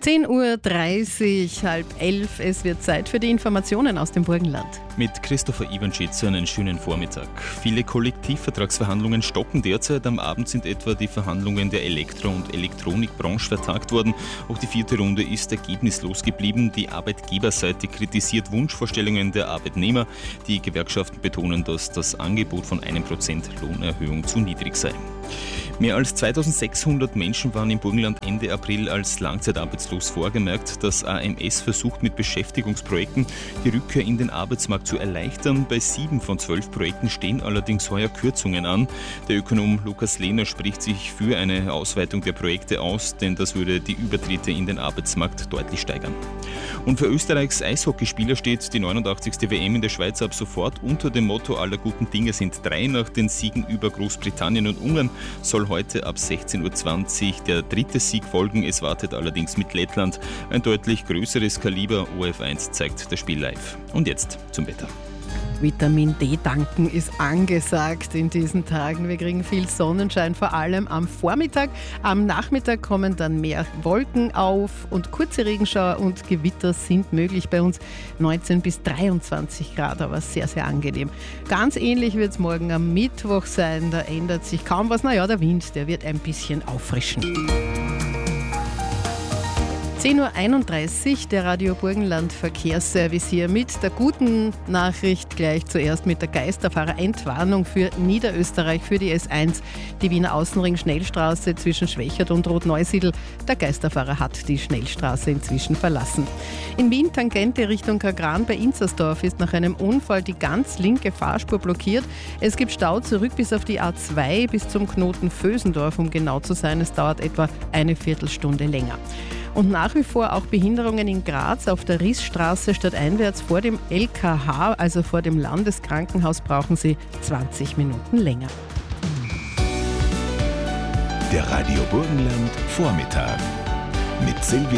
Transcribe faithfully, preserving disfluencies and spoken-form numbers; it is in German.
zehn Uhr dreißig, halb elf. Es wird Zeit für die Informationen aus dem Burgenland. Mit Christopher Iwanschitz einen schönen Vormittag. Viele Kollektivvertragsverhandlungen stocken derzeit. Am Abend sind etwa die Verhandlungen der Elektro- und Elektronikbranche vertagt worden. Auch die vierte Runde ist ergebnislos geblieben. Die Arbeitgeberseite kritisiert Wunschvorstellungen der Arbeitnehmer. Die Gewerkschaften betonen, dass das Angebot von einem Prozent Lohnerhöhung zu niedrig sei. Mehr als zweitausendsechshundert Menschen waren im Burgenland Ende April als langzeitarbeitslos vorgemerkt. Das A M S versucht mit Beschäftigungsprojekten die Rückkehr in den Arbeitsmarkt zu erleichtern. Bei sieben von zwölf Projekten stehen allerdings heuer Kürzungen an. Der Ökonom Lukas Lehner spricht sich für eine Ausweitung der Projekte aus, denn das würde die Übertritte in den Arbeitsmarkt deutlich steigern. Und für Österreichs Eishockeyspieler steht die neunundachtzigste W M in der Schweiz ab sofort unter dem Motto aller guten Dinge sind drei. Nach den Siegen über Großbritannien und Ungarn soll heute ab sechzehn Uhr zwanzig der dritte Sieg folgen. Es wartet allerdings mit Lettland ein deutlich größeres Kaliber. O F eins zeigt das Spiel live. Und jetzt zum Wetter. Vitamin D tanken ist angesagt in diesen Tagen. Wir kriegen viel Sonnenschein, vor allem am Vormittag. Am Nachmittag kommen dann mehr Wolken auf und kurze Regenschauer und Gewitter sind möglich bei uns. neunzehn bis dreiundzwanzig Grad, aber sehr, sehr angenehm. Ganz ähnlich wird es morgen am Mittwoch sein. Da ändert sich kaum was. Naja, der Wind, der wird ein bisschen auffrischen. zehn Uhr einunddreißig, der Radio Burgenland Verkehrsservice hier mit der guten Nachricht gleich zuerst mit der Geisterfahrer-Entwarnung für Niederösterreich, für die S eins, die Wiener Außenring-Schnellstraße zwischen Schwächert und Rotneusiedl. Der Geisterfahrer hat die Schnellstraße inzwischen verlassen. In Wien, Tangente Richtung Kagran bei Inzersdorf, ist nach einem Unfall die ganz linke Fahrspur blockiert. Es gibt Stau zurück bis auf die A zwei, bis zum Knoten Vösendorf, um genau zu sein. Es dauert etwa eine Viertelstunde länger. Und nach wie vor auch Behinderungen in Graz auf der Rissstraße stadteinwärts vor dem L K H, also vor dem Landeskrankenhaus, brauchen Sie zwanzig Minuten länger. Der Radio Burgenland Vormittag mit Silvia